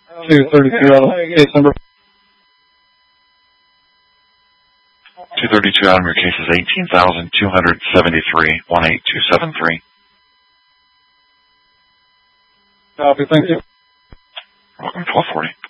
232 out of case number. 232 out of your case is 18,273, 18273. Copy, thank you. Welcome, 1240.